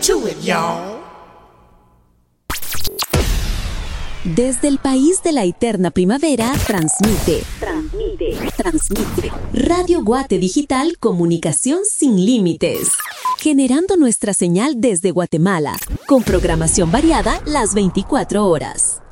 To it, y'all. Desde el país de la eterna primavera, transmite. Radio Guate Digital, comunicación sin límites. Generando nuestra señal desde Guatemala, con programación variada las 24 horas.